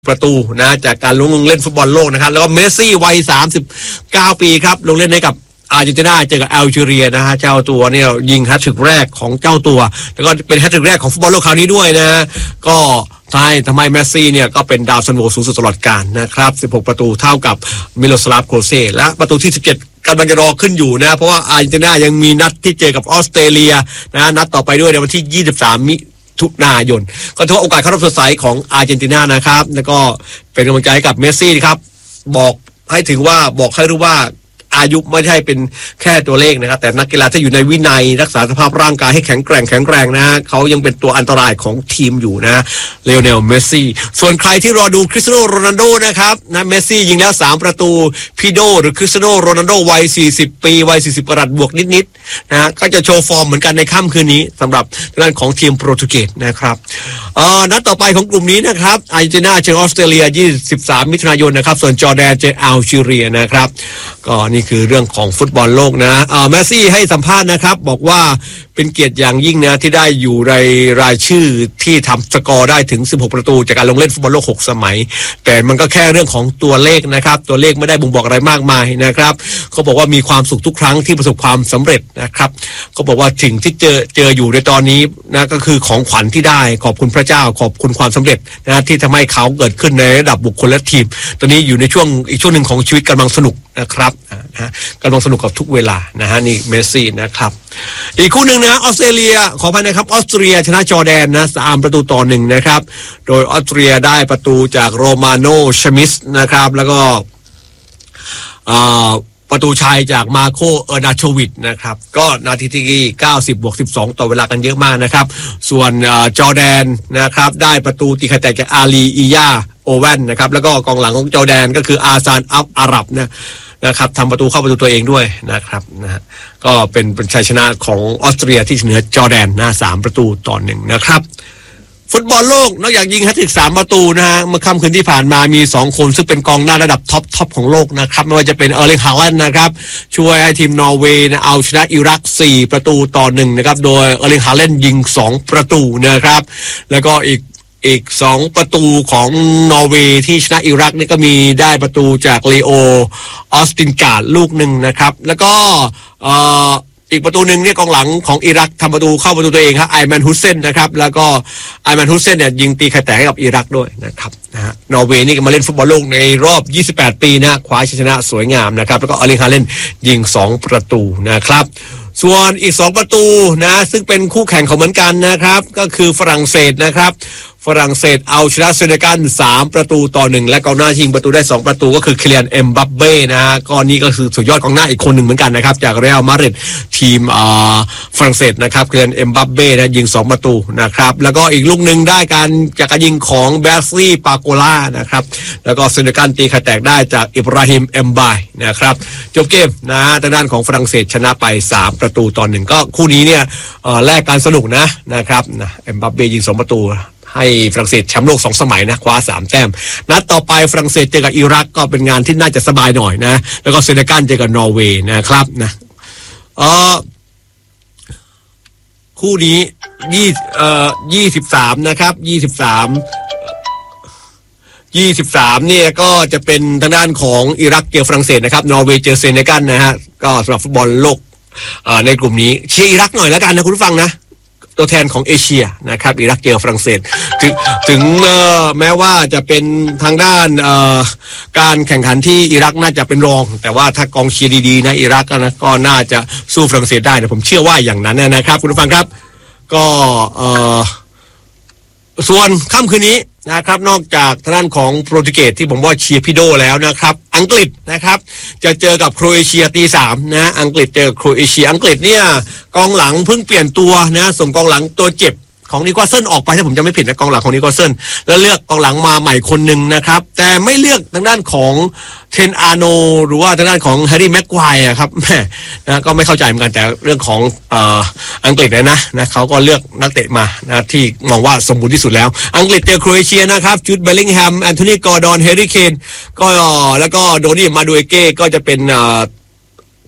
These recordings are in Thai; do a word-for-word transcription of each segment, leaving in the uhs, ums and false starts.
ประตูนะจากการลงเล่นฟุตบอลโลกนะครับแล้วก็เมสซี่วัยสามสิบเก้าปีครับลงเล่นให้กับอาร์เจนตินาเจอกับแอลจีเรียนะฮะเจ้าตัวเนี่ยยิงแฮตทริกแรกของเจ้าตัวแล้วก็เป็นแฮตทริกแรกของฟุตบอลโลกคราวนี้ด้วยนะก็ใช่ทำไมเมสซี่เนี่ยก็เป็นดาวซันโวสูงสุดตลอดกาลนะครับสิบหกประตูเท่ากับมิโลสลาฟโคลเซและประตูที่สิบเจ็ดกำลังจะรอขึ้นอยู่นะเพราะว่าอาร์เจนตินายังมีนัดที่เจอกับออสเตรเลียนะนัดต่อไปด้วยในวันที่ยี่สิบสามมิถุนายนก็ถือว่าโอกาสเข้ารอบสดใสของอาร์เจนตินานะครับแล้วก็เป็นกำลังใจให้กับเมสซี่ครับบอกให้ถึงว่าบอกให้รู้ว่าอายุไม่ใช่เป็นแค่ตัวเลขนะครับแต่นักกีฬาที่อยู่ในวินัยรักษาสภาพร่างกายให้แข็งแกร่งแข็งแรงนะเขายังเป็นตัวอันตรายของทีมอยู่นะเลโอเนลเมสซี่ส่วนใครที่รอดูคริสเตียโนโรนัลโดนะครับนะเมสซี่ยิงแล้วสามประตูพี่โดหรือคริสเตียโนโรนัลโดวัยสี่สิบปีวัยสี่สิบกรัตบวกนิดๆนะก็จะโชว์ฟอร์มเหมือนกันในค่ำคืนนี้สำหรับด้านของทีมโปรตุเกสนะครับเอ่อนัดต่อไปของกลุ่มนี้นะครับอาร์เจนตินาเจอออสเตรเลียยี่สิบสามมิถุนายนนะครับส่วนจอร์แดนเจออัลจีเรียนะครับก็นี่คือเรื่องของฟุตบอลโลกนะอ่าเมสซี่ให้สัมภาษณ์นะครับบอกว่าเป็นเกียรติอย่างยิ่งนะที่ได้อยู่ในรายชื่อที่ทำสกอร์ได้ถึงสิบหกประตูจากการลงเล่นฟุตบอลโลกหกสมัยแต่มันก็แค่เรื่องของตัวเลขนะครับตัวเลขไม่ได้บ่งบอกอะไรมากมายนะครับเขาบอกว่ามีความสุขทุกครั้งที่ประสบความสำเร็จนะครับเขาบอกว่าสิ่งที่เจอเจออยู่ในตอนนี้นะก็คือของขวัญที่ได้ขอบคุณพระเจ้าขอบคุณความสำเร็จนะที่ทำให้เขาเกิดขึ้นในระดับบุคคลและทีมตอนนี้อยู่ในช่วงอีกช่วงหนึ่งของชีวิตกำลังสนุกนะครับนะกำลังสนุกกับทุกเวลานะฮะนี่เมสซี่นะครับอีกคู่หนึ่งนะออสเตรเลียขออภัยนะครับออสเตรียชนะจอร์แดนนะสามประตูต่อหนึ่งนะครับโดยออสเตรียได้ประตูจากโรมาโนชมิสนะครับแล้วก็ประตูชัยจากมาโคเออร์นาโชวิชนะครับก็นาทีที่เก้าสิบบวกสิบสองต่อเวลากันเยอะมากนะครับส่วนจอร์แดนนะครับได้ประตูตีไข่แตกจากอาลีอียาโอเว่นนะครับแล้วก็กองหลังของจอร์แดนก็คืออาซานอัลอาหรับนะนะครับทำประตูเข้าประตูตัวเองด้วยนะครับนะฮะก็เป็นเป็นชัยชนะของออสเตรียที่เหนือจอร์แดนนะสามประตูต่อหนึ่งนะครับฟุตบอลโลกนอกจากยิงแฮตทริกสามประตูนะฮะเมื่อค่ำคืนที่ผ่านมามีสองคนซึ่งเป็นกองหน้าระดับท็อปท็อปของโลกนะครับไม่ว่าจะเป็นเออร์ลิง ฮาแลนด์นะครับช่วยให้ทีมนอร์เวย์นะเอาชนะอิรักสี่ประตูต่อหนึ่งนะครับโดยเออร์ลิง ฮาแลนด์ยิงสองประตูนะครับแล้วก็อีกอีกสองประตูของนอร์เวย์ที่ชนะอิรักนี่ก็มีได้ประตูจากเลโอออสตินการ์ดลูกหนึ่งนะครับแล้วก็เอ่ออีกประตูหนึ่งเนี่ยกองหลังของอิรักทำประตูเข้าประตูตัวเองครับไอแมนฮุสเซนนะครับแล้วก็ไอแมนฮุสเซนเนี่ยยิงตีไข่แตกให้กับอิรักด้วยนะครับนะฮะนอร์เวย์นี่ก็มาเล่นฟุตบอลโลกในรอบยี่สิบแปดปีนะคว้าชัยชนะสวยงามนะครับแล้วก็เออร์ลิง ฮาแลนด์ยิงสองประตูนะครับส่วนอีกสองประตูนะซึ่งเป็นคู่แข่งของเหมือนกันนะครับก็คือฝรั่งเศสนะครับฝรั่งเศสเอาชนะเซเนกัลสามประตูต่อหนึ่งและกองหน้ายิงประตูได้สองประตูก็คือเคลียนเอ็มบัปเบ้นะฮะก็นี่ก็คือสุดยอดกองหน้าอีกคนหนึ่งเหมือนกันนะครับจากเรอัลมาดริดทีมอ่าฝรั่งเศสนะครับเคลียนเอ็มบัปเบ้นะยิงสองประตูนะครับแล้วก็อีกลูกหนึ่งได้การจากการยิงของแบสลี่ปาโกล่านะครับแล้วก็เซเนกัลตีไข่แตกได้จากอิบราฮิมเอ็มบายนะครับจบเกมนะฮะทางด้านของฝรั่งเศสชนะไปสามประตูต่อหนึ่งก็คู่นี้เนี่ยเอ่อแลกกันสนุกนะนะครับนะเอ็มบัปเบ้ยิงสองประตูให้ฝรั่งเศสแชมป์โลกสองสมัยนะคว้าสามแต้มนัดต่อไปฝรั่งเศสเจอกับอิรักก็เป็นงานที่น่าจะสบายหน่อยนะแล้วก็เซเนกัลเจอกับนอร์เวย์นะครับนะเอ่อคู่นี้ยี่เอ่อยี่สิบสามนะครับยี่สิบสามยี่สิบสามเนี่ยก็จะเป็นทางด้านของอิรักเจอฝรั่งเศสนะครับนอร์เวย์เจอเซเนกัลนะฮะก็สำหรับฟุตบอลโลกอ่าในกลุ่มนี้เชียร์อิรักหน่อยแล้วกันนะคุณผู้ฟังนะตัวแทนของเอเชียนะครับอิรักเจอฝรั่งเศสถึงถึงแม้ว่าจะเป็นทางด้านการแข่งขันที่อิรักน่าจะเป็นรองแต่ว่าถ้ากองเชียร์ดีๆนะอิรักนะก็น่าจะสู้ฝรั่งเศสได้นะผมเชื่อว่าอย่างนั้นนะครับคุณผู้ฟังครับก็ส่วนค่ำคืนนี้นะครับนอกจากทางด้านของโปรตุเกสที่ผมว่าเชียร์พี่โดแล้วนะครับอังกฤษนะครับจะเจอกับโครเอเชียตีสามนะอังกฤษเจอโครเอเชียอังกฤษเนี่ยกองหลังเพิ่งเปลี่ยนตัวนะส่งกองหลังตัวเจ็บของนิโคลเซนออกไปถ้าผมจำไม่ผิดนะกองหลังของนิโคลเซนแล้วเลือกกองหลังมาใหม่คนหนึ่งนะครับแต่ไม่เลือกทางด้านของเทนอาโนหรือว่าทางด้านของแฮร์รี่แม็กไกวร์ครับแม่นะก็ไม่เข้าใจเหมือนกันแต่เรื่องของเอ่ออังกฤษนะนะเขาก็เลือกนักเตะมานะที่มองว่าสมบูรณ์ที่สุดแล้วอังกฤษเจอโครเอเชียนะครับจูดเบลลิงแฮมแอนโทนีกอร์ดอนแฮร์รี่เคนก็แล้วก็โดนี่มาดูเอเก้ก็จะเป็นเอ่อ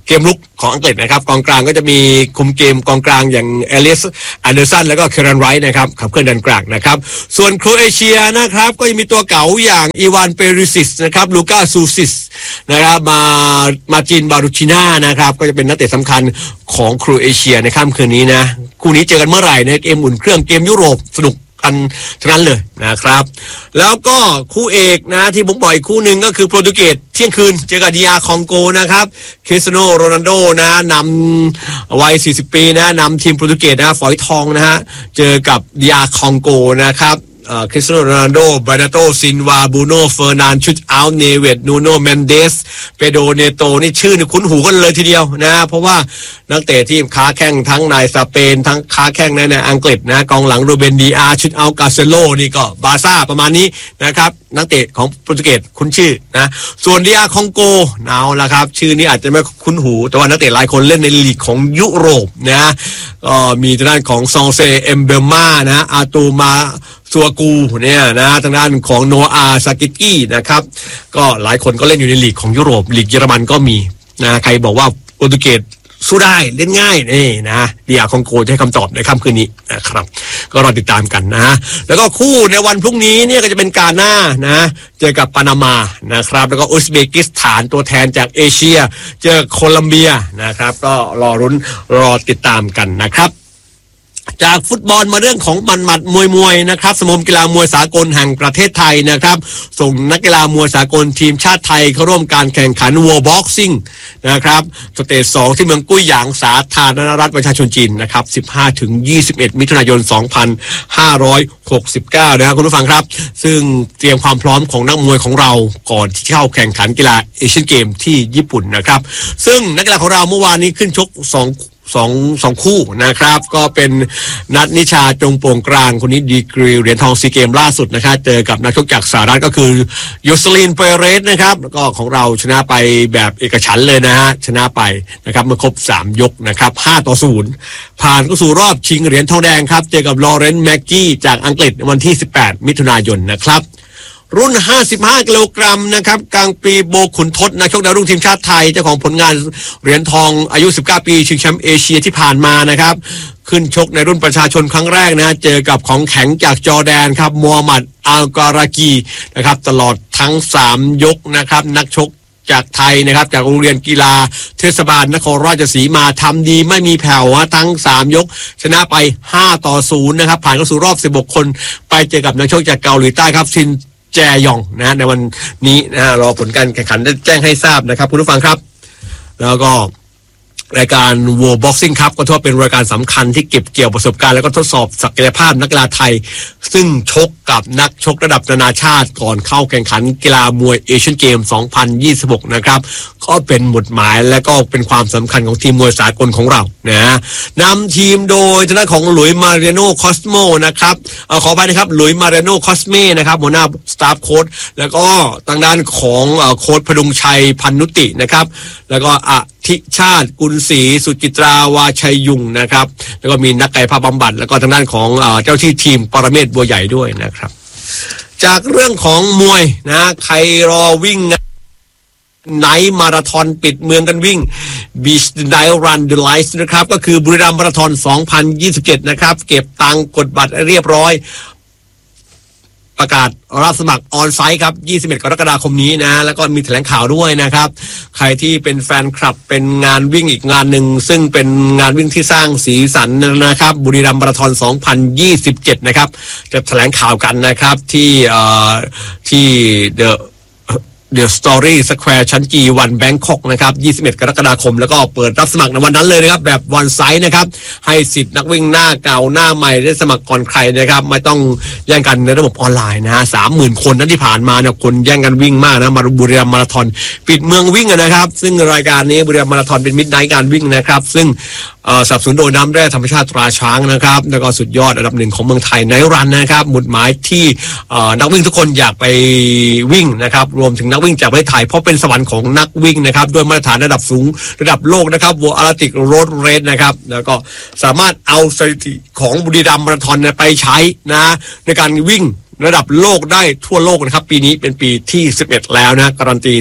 เกมลุกของอังกฤษนะครับกองกลางก็จะมีคุมเกมกองกลางอย่างเอลิสแอนเดอร์สันแล้วก็เครันไรท์นะครับขับเคลื่อนดันกลางนะครับส่วนโครเอเชียนะครับก็จะมีตัวเก๋าอย่างอีวานเปริซิสนะครับลูก้าซูซิสนะครับมามาจินบารุชิน่านะครับก็จะเป็นนักเตะสำคัญของโครเอเชียในค่ำคืนนี้นะคู่นี้เจอกันเมื่อไหร่ในเกมอุ่นเครื่องเกมยุโรปสนุกกันทั้งนั้นเลยนะครับแล้วก็คู่เอกนะที่ผมบอกอีกคู่หนึ่งก็คือโปรตุเกสเที่ยงคืนเจอกับดีอาร์คองโกนะครับคริสเตียโนโรนัลโดนะนำวัยสี่สิบปีนะนำทีมโปรตุเกสนะฝอยทองนะฮะเจอกับดีอาร์คองโกนะครับคริสเตียโนโรนัลโดบานาโตซินวาบูโนเฟอร์นานชุดอัลเนเวตนูโนเมนเดสเปโดเนโตนี่ชื่อนี่คุ้นหูกันเลยทีเดียวนะเพราะว่านักเตะที่ค้าแข้งทั้งในสเปนทั้งค้าแข้งในในอังกฤษนะกองหลังโรเบนดีอาร์ชุดอัลกาเซโลนี่ก็บาซ่าประมาณนี้นะครับนักเตะของโปรตุเกสคุ้นชื่อนะส่วนดีอาร์คองโกเอาละครับชื่อนี้อาจจะไม่คุ้นหูแต่ว่านักเตะหลายคนเล่นในลีกของยุโรปนะก็มีทางด้านของซองเซเอมเบลมานะอาตูมาซัวกูเนี่ยนะทางด้านของโนอาซากิกี้นะครับก็หลายคนก็เล่นอยู่ในลีกของยุโรปลีกเยอรมันก็มีนะใครบอกว่าโปรตุเกสสู้ได้เล่นง่ายนี่นะดีอาร์คองโกจะให้คำตอบในค่ำคืนนี้นะครับก็รอติดตามกันนะแล้วก็คู่ในวันพรุ่งนี้เนี่ยก็จะเป็นกาหน้านะเจอกับปานามานะครับแล้วก็อุซเบกิสถานตัวแทนจากเอเชียเจอโคลัมเบียนะครับก็รอรุ้นรอติดตามกันนะครับจากฟุตบอลมาเรื่องของมันหมัดมวยมวยนะครับสมาคมกีฬามวยสากลแห่งประเทศไทยนะครับส่งนักกีฬามวยสากลทีมชาติไทยเข้าร่วมการแข่งขัน World Boxing นะครับสเตจสองที่เมืองกุ้ยหยางสาธารณรัฐประชาชนจีนนะครับ สิบห้าถึงยี่สิบเอ็ด มิถุนายน สองพันห้าร้อยหกสิบเก้า นะครับคุณผู้ฟังครับซึ่งเตรียมความพร้อมของนักมวยของเราก่อนที่เข้าแข่งขันกีฬาเอเชียนเกมที่ญี่ปุ่นนะครับซึ่งนักกีฬาของเราเมื่อวานนี้ขึ้นชกสองสองสองคู่นะครับก็เป็นนัทนิชาจงโปร่งกลางคนนี้ดีกรีเหรียญทองซีเกมล่าสุดนะครับเจอกับนักชกจากสหรัฐก็คือโยสลินเปเรสนะครับแล้วก็ของเราชนะไปแบบเอกฉันท์เลยนะฮะชนะไปนะครับเมื่อครบสามยกนะครับห้าต่อศูนย์ผ่านเข้าสู่รอบชิงเหรียญทองแดงครับเจอกับลอเรนซ์แม็กกี้จากอังกฤษวันที่สิบแปดมิถุนายนนะครับรุ่นห้าสิบห้ากิโลกรัมนะครับกลางปีโบขุนทศนักชกดาวรุ่งทีมชาติไทยเจ้าของผลงานเหรียญทองอายุสิบเก้าปีชิงแชมป์เอเชียที่ผ่านมานะครับขึ้นชกในรุ่นประชาชนครั้งแรกนะเจอกับของแข็งจากจอร์แดนครับมูฮัมหมัดอัลการากีนะครับตลอดทั้งสามยกนะครับนักชกจากไทยนะครับจากโรงเรียนกีฬาเทศบาลนครราชสีมาทำดีไม่มีแผ่วฮะทั้งสามยกชนะไปห้าต่อศูนย์นะครับผ่านเข้าสู่รอบสิบหกคนไปเจอกับนักชกจากเกาหลีใต้ครับซินแจยองนะในวันนี้นะรอผลการแข่งขันได้แจ้งให้ทราบนะครับคุณผู้ฟังครับแล้วก็รายการ World Boxing Cup ก็ถือว่าเป็นรายการสำคัญที่เก็บเกี่ยวประสบการณ์แล้วก็ทดสอบศักยภาพนักกีฬาไทยซึ่งชกกับนักชกระดับนานาชาติก่อนเข้าแข่งขันกีฬามวยเอเชียนเกม สองพันยี่สิบหก นะครับก็เป็นหมุดหมายและก็เป็นความสำคัญของทีมมวยสากลของเรานะนำทีมโดยทางด้านของหลุยส์มาเรโนคอสโมนะครับเอ่อขอไปนะครับหลุยส์มาเรโนคอสเมนะครับหัวหน้าสตาฟโค้ชแล้วก็ทางด้านของเอ่อโค้ชพดุงชัยพันนุตินะครับแล้วก็อธิชาติกุลศรีสุจิตราวาชัยยุงนะครับแล้วก็มีนักกายภาพบำบัดแล้วก็ทางด้านของเอ่อเจ้าที่ทีมปรเมศบัวใหญ่ด้วยนะครับจากเรื่องของมวยนะใครรอวิ่งไนท์มาราธอนปิดเมืองกันวิ่ง Beach Night Run the Lights นะครับก็คือบุรีรัมย์มาราธอนสองพันยี่สิบเจ็ดนะครับเก็บตังค์กดบัตรเรียบร้อยประกาศรับสมัครออนไซต์ครับยี่สิบเอ็ดกรกฎาคมนี้นะแล้วก็มีแถลงข่าวด้วยนะครับใครที่เป็นแฟนคลับเป็นงานวิ่งอีกงานหนึ่งซึ่งเป็นงานวิ่งที่สร้างสีสันนะครับบุรีรัมย์มาราธอนสองพันยี่สิบเจ็ดนะครับจะแถลงข่าวกันนะครับที่เอ่อที่เดอะเดอะสตอรี่สแควร์ชั้นจีวันแบงคอกนะครับยี่สิบเอ็ดกรกฎาคมแล้วก็เปิดรับสมัครในวันนั้นเลยนะครับแบบวันไซต์นะครับให้สิทธิ์นักวิ่งหน้าเก่าหน้าใหม่ได้สมัครก่อนใครนะครับไม่ต้องแย่งกันในระบบออนไลน์นะฮะสามหมื่นคนนั้นที่ผ่านมาเนี่ยคนแย่งกันวิ่งมากนะมาบุรีรัมย์มาราธอนปิดเมืองวิ่งนะครับซึ่งรายการนี้บุรีรัมย์มาราธอนเป็นมิดไนท์การวิ่งนะครับซึ่งสนับสนุนโดยน้ำแร่ธรรมชาติตราช้างนะครับแล้วก็สุดยอดอันดับหนึ่งของเมืองไทยไนท์รันนะครับหมุดหมายที่นักวิ่งทุกคนอยากไปวิ่งนะครับรวมถึงนักวิ่งจากประเทศไทยเพราะเป็นสวรรค์ของนักวิ่งนะครับด้วยมาตรฐานระดับสูงระดับโลกนะครับวอลอาร์ติกโรดเรสนะครับแล้วก็สามารถเอาสถิติของบุรีรัมย์มาราธอนไปใช้นะในการวิ่งระดับโลกได้ทั่วโลกนะครับปีนี้เป็นปีที่สิบเอ็ดแล้วนะการันตีทุก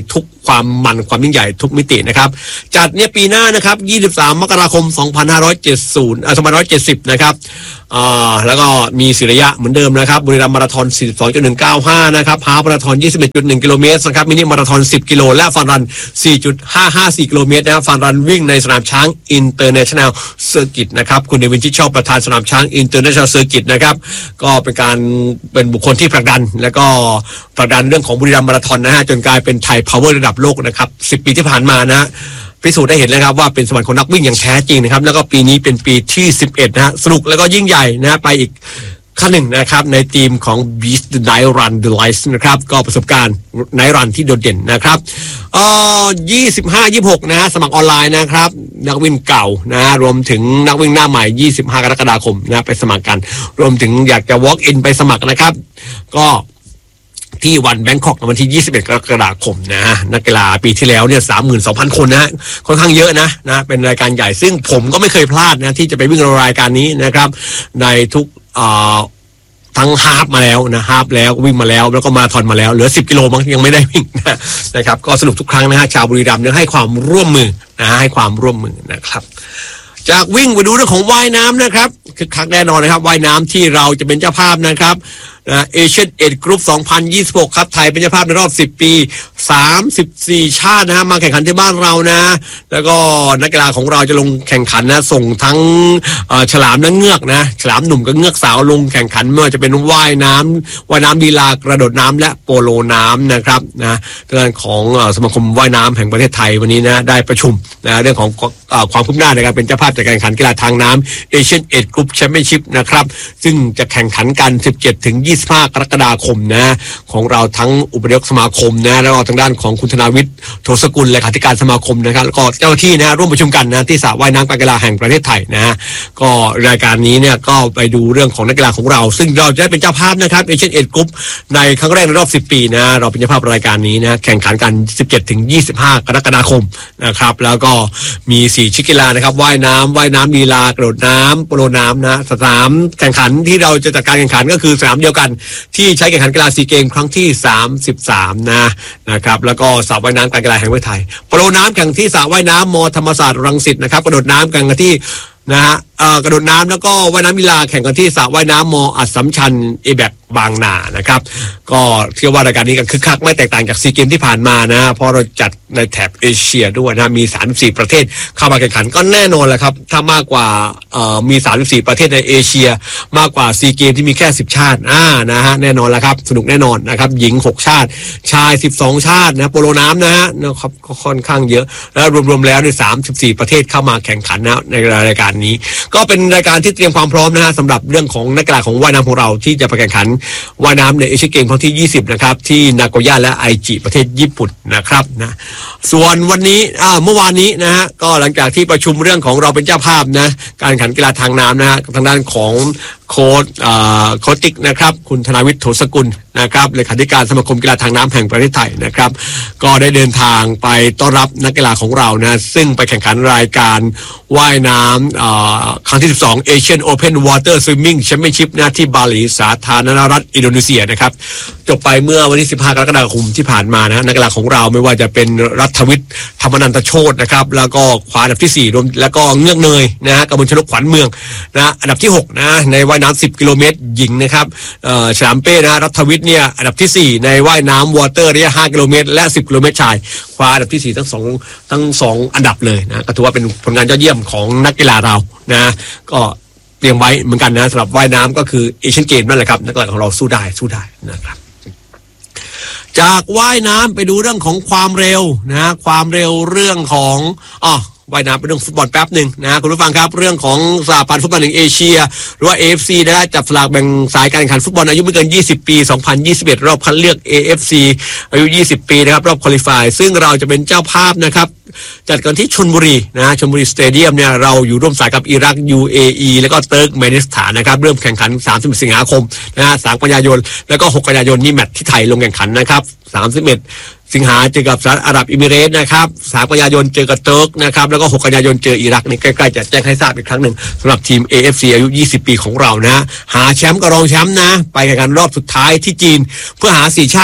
ความมันความยิ่งใหญ่ทุกมิตินะครับจัดเนี่ยปีหน้านะครับยี่สิบสามมกราคมสองพันห้าร้อยเจ็ดสิบอ่าสองพันห้าร้อยเจ็ดสิบนะครับอ่าแล้วก็มีศิริยะเหมือนเดิมนะครับบุรีรัมย์มาราธอน สี่สิบสองจุดหนึ่งเก้าห้า นะครับฮาล์ฟมาราธอน ยี่สิบเอ็ดจุดหนึ่ง กิโลเมตรนะครับมินิมาราธอนสิบกิโลและฟันรัน สี่จุดห้าห้าสี่ กิโลเมตรนะครับฟันรันวิ่งในสนามช้างอินเตอร์เนชั่นแนลเซอร์กิตนะครับคุณเนวินชิดชอบประธานสนามช้างอินเตอร์เนชั่นแนลเซอร์กิตนะครับก็เป็นการเป็นบุคคลที่ผลักดันและก็ผลักดันเรื่องของบุรีรัมย์มาราธอนนะฮะจนกลายเป็นไทยพาวเวอร์ระดับโลกนะครับสิบปีที่ผ่านมานะพิสูจน์ได้เห็นแล้วครับว่าเป็นสวรรค์ของนักวิ่งอย่างแท้จริงนะครับแล้วก็ปีนี้เป็นปีที่สิบเอ็ดนะฮะสนุกแล้วก็ยิ่งใหญ่นะไปอีกขั้นหนึ่งนะครับในทีมของ Beast the Night Run the Lights นะครับก็ประสบการณ์ Night Run ที่โดดเด่นนะครับเอ่อยี่สิบห้า ยี่สิบหกนะสมัครออนไลน์นะครับนักวิ่งเก่านะรวมถึงนักวิ่งหน้าใหม่ยี่สิบห้ากรกฎาคมนะไปสมัครกันรวมถึงอยากจะ walk in ไปสมัครนะครับก็ที่วันแบงคอกวันที่ยี่สิบเอ็ดกรกฎาคมนะนักกีฬาปีที่แล้วเนี่ย สามหมื่นสองพัน คนนะค่อนข้างเยอะนะนะเป็นรายการใหญ่ซึ่งผมก็ไม่เคยพลาดนะที่จะไปวิ่งรายการนี้นะครับในทุกอ่าทั้งฮาล์ฟมาแล้วนะฮาล์ฟแล้ววิ่งมาแล้วแล้วก็มาราธอนมาแล้วเหลือสิบกิโลมั้งยังไม่ได้วิ่งนะนะครับก็สนุกทุกครั้งนะฮะชาวบุรีรัมย์เนี่ยให้ความร่วมมือนะให้ความร่วมมือนะครับจากวิ่งไปดูเรื่องของว่ายน้ำนะครับคือคักแน่นอนนะครับว่ายน้ำที่เราจะเป็นเจ้าภาพนะครับเอเชียนเอ็ดกรุ๊ปสองพันยี่สิบหกครับไทยเป็นเจ้าภาพในรอบสิบปีสามสิบสี่ชาตินะฮะมาแข่งขันที่บ้านเรานะแล้วก็นักกีฬาของเราจะลงแข่งขันนะส่งทั้งฉลามและเงือกนะฉลามหนุ่มกับเงือกสาวลงแข่งขันไม่ว่าจะเป็นว่ายน้ำว่ายน้ำลีลากระโดดน้ำและโปโลน้ำนะครับนะด้านของสมาคมว่ายน้ำแห่งประเทศไทยวันนี้นะได้ประชุมนะเรื่องของความคืบหน้าในการเป็นเจ้าภาพจัดการแข่งขันกีฬาทางน้ำเอเชียนเอ็ดกรุ๊ปแชมเปี้ยนชิพนะครับซึ่งจะแข่งขันกันสิบเจ็ดถึงยี่สิบห้ากรกฎาคมนะของเราทั้งอุปนายกสมาคมนะแล้วก็ทางด้านของคุณธนาวิทย์โทสกุลเลขาธิการสมาคมนะครับแล้วก็เจ้าหน้าที่นะร่วมประชุมกันนะที่สระว่ายน้ำการกีฬาแห่งประเทศไทยนะก็รายการนี้เนี่ยก็ไปดูเรื่องของนักกีฬาของเราซึ่งเราจะได้เป็นเจ้าภาพนะครับเอเชียนเอ็ดกรุ๊ปในครั้งแรกในรอบสิบปีนะเราเป็นเจ้าภาพรายการนี้นะแข่งขันกันสิบเจ็ดถึงยี่สิบห้ากรกฎาคมนะครับแล้วก็มีสี่ชนิดกีฬานะครับว่ายน้ำว่ายน้ำลีลากระโดดน้ำโปโลน้ำนะสนามแข่งขันที่เราจะจัดการแข่งขันก็คือสนามเดียวกันที่ใช้แข่งขันกีฬาซีเกมครั้งที่สามสิบสามนะนะครับแล้วก็สระว่ายน้ำการกีฬาแห่งประเทศไทยโปโลน้ำแข่งที่สระว่ายน้ำมธรรมศาสตร์รังสิตนะครับกระโดดน้ำกันที่นะฮะกระโดดน้ำแล้วก็ว่ายน้ำกีฬาแข่งกันที่สระว่ายน้ำมอัสสัมชัญเอแบกบางนานะครับก็เชื่อว่ารายการนี้กันคึกคักไม่แตกต่างจากซีเกมที่ผ่านมานะเพราะเราจัดในแถบเอเชียด้วยนะมีสามสิบสี่ประเทศเข้ามาแข่งขันก็แน่นอนแหละครับถ้ามากกว่ามีสามสิบสี่ประเทศในเอเชียมากกว่าซีเกมที่มีแค่สิบชาติอ่านะฮะแน่นอนแหละครับสนุกแน่นอนนะครับหญิงหกชาติชายสิบสองชาตินะโปโลน้ำนะฮะนะครับก็ค่อนข้างเยอะแล้วรวมๆแล้วในสามสิบสี่ประเทศเข้ามาแข่งขันนะในรายการนี้ก็เป็นรายการที่เตรียมความพร้อมนะฮะสำหรับเรื่องของนักกีฬาของว่ายน้ำของเราที่จะไปแข่งขันว่ายน้ำในเอเชียนเกมครั้งที่ยี่สิบนะครับที่นาโกย่าและไอจิประเทศญี่ปุ่นนะครับนะส่วนวันนี้อ่าเมื่อวานนี้นะฮะก็หลังจากที่ประชุมเรื่องของเราเป็นเจ้าภาพนะการแข่งขันกีฬาทางน้ำนะฮะทางด้านของโค้ชอ่าโค้ชติ๊กนะครับคุณธนาวิทย์โถสกุลนะครับเลขาธิการสมาคมกีฬาทางน้ำแห่งประเทศไทยนะครับก็ได้เดินทางไปต้อนรับนักกีฬาของเรานะซึ่งไปแข่งขันรายการว่ายน้ำอ่าครั้งที่สิบสอง Asian Open Water Swimming Championship นะที่บาหลีสาธารณรัฐอินโดนีเซียนะครับจบไปเมื่อวันที่สิบห้ากรกฎาคมที่ผ่านมานะนักกีฬาของเราไม่ว่าจะเป็นรัฐวิทย์ธรรมนันตโชตินะครับแล้วก็คว้าอันดับที่สี่รวมแล้วก็เงือกเนยนะฮะกมลชนกขวัญเมืองนะอันดับที่หกนะในว่ายน้ำสิบกิโลเมตรหญิงนะครับเอ่อฉลามเป้นะรัฐวิทย์เนี่ยอันดับที่สี่ในว่ายน้ำวอเตอร์ระยะห้ากิโลเมตรและสิบกิโลเมตรชายคว้าอันดับที่สี่ทั้งสองทั้งสองอันดับเลยนะก็ถือว่าเป็นผลงานยอดเยี่ยมของนักกีฬาเรานะก็เตรียมไว้เหมือนกันนะสำหรับว่ายน้ำก็คือเอเชียนเกมนั่นแหละครับนักกีฬาของเราสู้ได้สู้ได้นะครับจากว่ายน้ำไปดูเรื่องของความเร็วนะความเร็วเรื่องของอ๋อว่ายน้ำเป็นเรื่องฟุตบอลแป๊บหนึ่งนะคุณผู้ฟังครับเรื่องของสหพันธ์ฟุตบอลแห่งเอเชียหรือว่า เอ เอฟ ซี นะจับสลากแบ่งสายการแข่งขันฟุตบอลอายุไม่เกินยี่สิบปีสองพันยี่สิบเอ็ดรอบคัดเลือก เอ เอฟ ซี อายุยี่สิบปีนะครับรอบควอลิฟายซึ่งเราจะเป็นเจ้าภาพนะครับจัดกันที่ชลบุรีนะชลบุรีสเตเดียมเนี่ยเราอยู่ร่วมสายกับอิรัก ยู เอ อี แล้วก็เติร์กเมนิสถานนะครับเริ่มแข่งขันสามสิบสิงหาคมนะฮะสามกันยายนแล้วก็หกกันยายนนี่แมตช์ที่ไทยลงแข่งขันนะครับสามสิบเอ็ดสิงหาเจอกับสหรัฐอาหรับเอมิเรตส์นะครับสามกันยายนเจอกับเติร์กนะครับแล้วก็หกกันยายนเจออิรักนี่ใกล้ๆจะแจ้งให้ทราบอีกครั้งหนึ่งสำหรับทีม เอ เอฟ ซี อายุยี่สิบปีของเรานะหาแชมป์กับรองแชมป์นะไปแข่งขันรอบสุดท้ายที่จีนเพื่อหาสี่ชาติ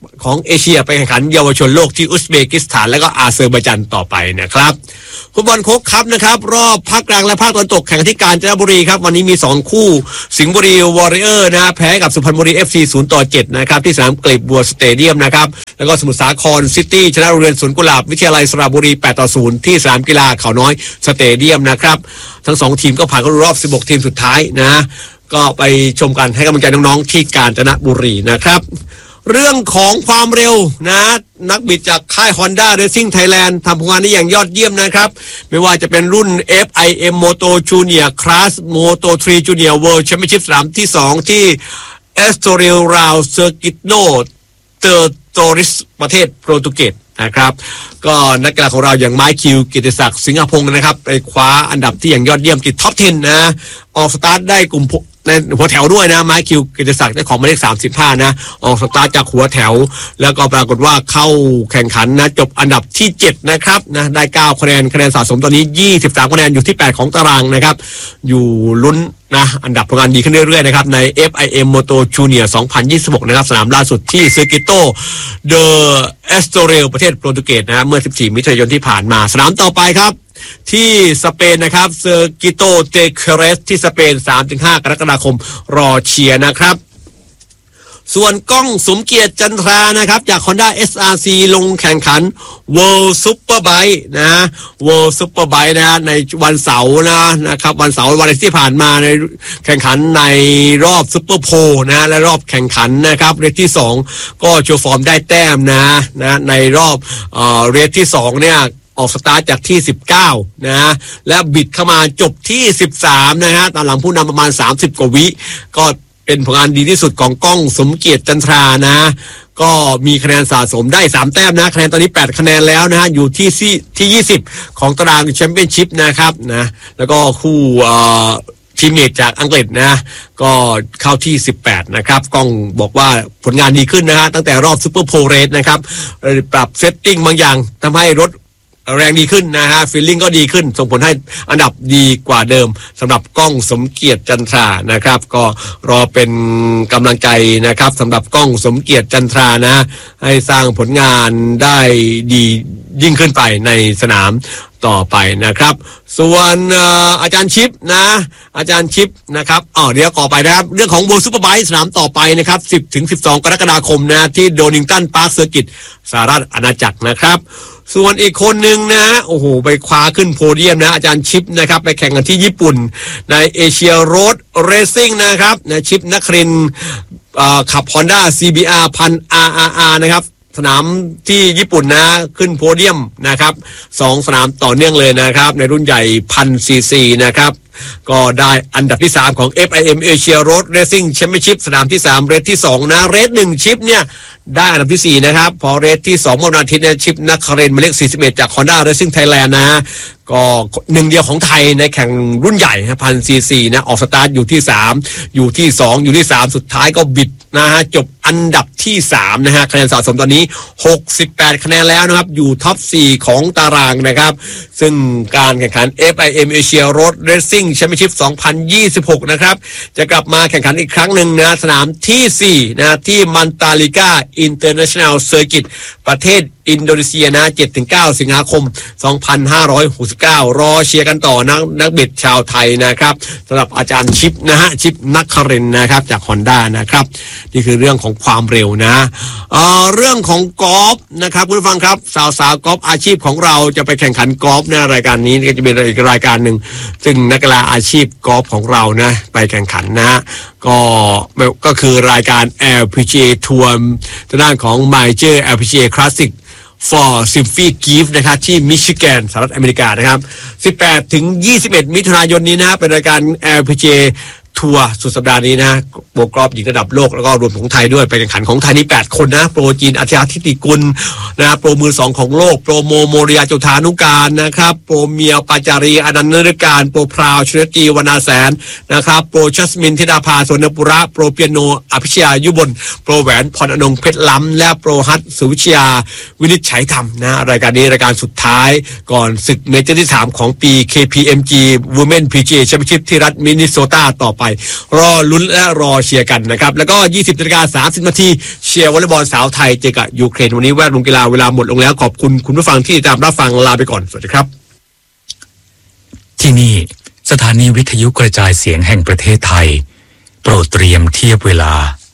ของเอเชียไปแข่งขันเยาวชนโลกที่อุซเบกิสถานและก็อาเซอร์ไบจานต่อไปนะครับฟุตบอลโค้กคัพนะครับรอบภาคกลางและภาคตะวันตกแข่งที่กาญจนบุรีครับวันนี้มีสองคู่สิงห์บุรีวอริเออร์นะแพ้กับสุพรรณบุรี เอฟ ซี ศูนย์ต่อเจ็ดนะครับที่สนามกลีบบัวสเตเดียมนะครับแล้วก็สมุทรสาครซิตี้ชนะโรงเรียนสวนกุหลาบวิทยาลัยสระบุรีแปดต่อศูนย์ที่สนามกีฬาเขาน้อยสเตเดียมนะครับทั้งสองทีมก็ผ่านเข้ารอบสิบหกทีมสุดท้ายนะก็ไปชมกันให้กำลังใจน้องๆที่กาญจนบุรีนะครับเรื่องของความเร็วนะนักบิดจากค่าย Honda Racing Thailand ทำผลงานได้อย่างยอดเยี่ยมนะครับไม่ว่าจะเป็นรุ่น เอฟ ไอ เอ็ม Moto Junior Class Moto ทรี Junior World Championship สนามที่สองที่ Estoril Round Circuito Torres ประเทศโปรตุเกสนะครับก็นักกีฬาของเราอย่างไมค์คิวกิติศักดิ์สิงหพงศ์นะครับไปคว้าอันดับที่อย่างยอดเยี่ยมติดท็อปสิบนะออกสตาร์ทได้กลุ่มในหัวแถวด้วยนะไมค์คิวกิติศักดิ์ได้ของหมายเลขสามสิบห้านะออกสตาร์ทจากหัวแถวแล้วก็ปรากฏว่าเข้าแข่งขันนะจบอันดับที่เจ็ดนะครับนะได้เก้าคะแนนคะแนนสะสมตอนนี้ยี่สิบสามคะแนนอยู่ที่แปดของตารางนะครับอยู่ลุ้นนะอันดับผลงานดีขึ้นเรื่อยๆนะครับใน เอฟ ไอ เอ็ม Moto Junior สองพันยี่สิบหกนะครับสนามล่าสุดที่ Circuito de Estoril ประเทศโปรตุเกสนะเมื่อสิบสี่มิถุนายนที่ผ่านมาสนามต่อไปครับที่สเปนนะครับ Circuito de Jerez ที่สเปน สามถึงห้า กรกฎาคมรอเชียร์นะครับส่วนก้องสมเกียรติจันทรานะครับจาก Honda เอส อาร์ ซี ลงแข่งขัน World Superbike นะ World Superbike นะในวันเสาร์นะนะครับวันเสาร์วันที่ผ่านมาในแข่งขันในรอบซุปเปอร์โพลนะและรอบแข่งขันนะครับเรสที่สองก็โชว์ฟอร์มได้แต้มนะนะในรอบเอ่อเรสที่สองเนี่ยออกสตาร์ทจากที่สิบเก้านะและบิดเข้ามาจบที่สิบสามนะฮะตามหลังผู้นำประมาณสามสิบกว่าวิก็เป็นผลงานดีที่สุดของก้องสมเกียรติจันทรานะก็มีคะแนนสะสมได้สามแต้มนะคะแนนตอนนี้แปดคะแนนแล้วนะฮะอยู่ที่ที่ยี่สิบของตารางแชมเปี้ยนชิพนะครับนะแล้วก็คู่เอ่อทีมเมทจากอังกฤษนะก็เข้าที่สิบแปดนะครับก้องบอกว่าผลงานดีขึ้นนะฮะตั้งแต่รอบซุปเปอร์โพลเรสนะครับปรับเซตติ้งบางอย่างทำให้รถแรงดีขึ้นนะฮะฟีลลิ่งก็ดีขึ้นส่งผลให้อันดับดีกว่าเดิมสำหรับก้องสมเกียรติจันทรานะครับก็รอเป็นกำลังใจนะครับสำหรับก้องสมเกียรติจันทรานะให้สร้างผลงานได้ดียิ่งขึ้นไปในสนามต่อไปนะครับส่วนอาจารย์ชิปนะอาจารย์ชิปนะครับอ๋อเดี๋ยวต่อไปนะครับเรื่องของ World Superbike สนามต่อไปนะครับสิบถึงสิบสองกรกฎาคมนะที่โดนิงตันพาร์คเซอร์กิตสหรัฐอาณาจักรนะครับส่วนอีกคนหนึ่งนะโอ้โหไปคว้าขึ้นโพเดียมนะอาจารย์ชิปนะครับไปแข่งกันที่ญี่ปุ่นในเอเชียโรดเรซซิ่งนะครับนะชิปนครินทร์ขับ Honda ซี บี อาร์ พัน อาร์ อาร์ อาร์ นะครับสนามที่ญี่ปุ่นนะขึ้นโพเดียมนะครับสองสนามต่อเนื่องเลยนะครับในรุ่นใหญ่ หนึ่งพัน ซีซีนะครับก็ได้อันดับที่สามของ เอฟ ไอ เอ็ม Asia Road Racing Championship สนามที่สามเรสที่สองนะเรสหนึ่งชิปเนี่ยได้อันดับที่สี่นะครับพอเรสที่สองเมื่อวันอาทิตย์เนี่ยชิปนักคเรนหมายเลขสี่สิบเอ็ดจาก Honda Racing Thailand นะก็หนึ่งเดียวของไทยในแข่งรุ่นใหญ่นะ หนึ่งพัน ซี ซี นะออกสตาร์ทอยู่ที่สามอยู่ที่สองอยู่ที่สามสุดท้ายก็บิดนะฮะจบอันดับที่สามนะฮะคะแนนสะสมตอนนี้หกสิบแปดคะแนนแล้วนะครับอยู่ท็อปสี่ของตารางนะครับซึ่งการแข่งขัน เอฟ ไอ เอ็ม Asia Road Racing Championship สองพันยี่สิบหกนะครับจะกลับมาแข่งขันอีกครั้งหนึ่งนะสนามที่สี่นะที่มันตาลิกา International Circuit ประเทศอินโดนีเซียนะ เจ็ดถึงเก้า สิงหาคม สองพันห้าร้อยหกสิบเก้ารอเชียร์กันต่อนักนักบิดชาวไทยนะครับสำหรับอาจารย์ชิปนะฮะชิปนักครินทร์นะครับจาก Honda นะครับนี่คือเรื่องของความเร็วนะเอ่อเรื่องของกอล์ฟนะครับคุณผู้ฟังครับสาวสาวกอล์ฟอาชีพของเราจะไปแข่งขันกอล์ฟในรายการนี้ก็จะเป็นอีกรายการหนึ่งซึ่งนักกีฬาอาชีพกอล์ฟของเรานะไปแข่งขันนะก็ก็คือรายการ แอล พี จี เอ Tour ทางด้านของ Major แอล พี จี เอ Classic for Symphony Gift นะครับที่มิชิแกนสหรัฐอเมริกานะครับสิบแปดถึงยี่สิบเอ็ดมิถุนายนนี้นะเป็นรายการ แอล พี จี เอ ทัวร์สุดสัปดาห์นี้นะโปรกอล์ฟหญิงระดับโลกแล้วก็รวมของไทยด้วยไปแข่งขันของไทยนี่แปดคนนะโปรจีนอาชญาทิติกุลนะโปรมือสองของโลกโปรโมโมริยาจุธานุการนะครับโปรเมียวปาจารีอนันต์นฤการโปรพราวชลจีวนาแสนนะครับโปรชัสมินธิดาภาสวนปุระโปรเปียโนอภิชยายุบลโปรแหวนพรอนงเพชรล้ำและโปรฮัตสุวิชยาวินิจฉัยธรรมนะรายการนี้รายการสุดท้ายก่อนศึกเมเจอร์ที่สามของปี เค พี เอ็ม จี Women พี จี เอ Championship ที่รัฐมินนิโซตาต่อไปรอลุ้นและรอเชียร์กันนะครับแล้วก็ ยี่สิบนาฬิกาสามสิบนาทีเชียร์วอลเลย์บอลสาวไทยเจอกับยูเครนวันนี้แวดวงกีฬาเวลาหมดลงแล้วขอบคุณคุณผู้ฟังที่ติดตามรับฟังลาไปก่อนสวัสดีครับที่นี่สถานีวิทยุกระจายเสียงแห่งประเทศไทยโปรดเตรียมเทียบเวลา